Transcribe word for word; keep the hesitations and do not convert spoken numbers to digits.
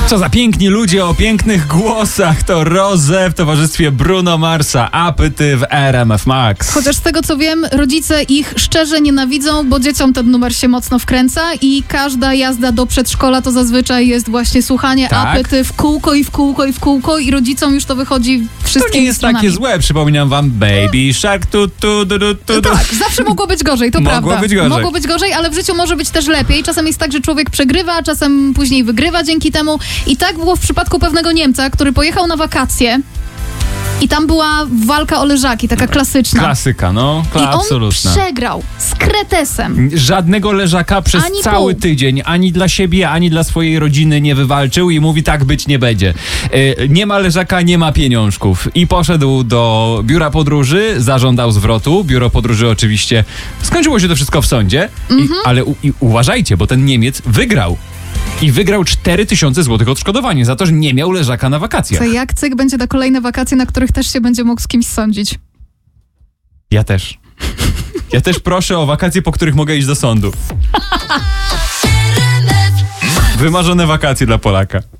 Co za piękni ludzie o pięknych głosach. To Rose w towarzystwie Bruno Marsa. Apyty w R M F Max. Chociaż z tego co wiem, rodzice ich szczerze nienawidzą, bo dzieciom ten numer się mocno wkręca i każda jazda do przedszkola to zazwyczaj jest właśnie słuchanie Tak. Apyty w kółko i w kółko i w kółko i rodzicom już to wychodzi wszystkimi To nie jest stronami. takie złe. Przypominam wam Baby Shark. Tu, tu, tu, tu, tu, tu. Tak, zawsze mogło być gorzej, to Mogło prawda. być gorzej. Mogło być gorzej, ale w życiu może być też lepiej. Czasem jest tak, że człowiek przegrywa, a czasem później wygrywa dzięki temu. I tak było w przypadku pewnego Niemca, który pojechał na wakacje i tam była walka o leżaki, taka klasyczna. Klasyka, no. I on Absolutna. przegrał z kretesem. Żadnego leżaka przez Ani cały pół. tydzień, ani dla siebie, ani dla swojej rodziny nie wywalczył i mówi, tak być nie będzie. E, nie ma leżaka, nie ma pieniążków. I poszedł do biura podróży, zażądał zwrotu. Biuro podróży oczywiście, skończyło się to wszystko w sądzie, Mhm. I, ale u, i uważajcie, bo ten Niemiec wygrał. I wygrał cztery tysiące złotych odszkodowanie za to, że nie miał leżaka na wakacjach. To jak cyk będzie na kolejne wakacje, na których też się będzie mógł z kimś sądzić. Ja też. Ja też proszę o wakacje, po których mogę iść do sądu. Wymarzone wakacje dla Polaka.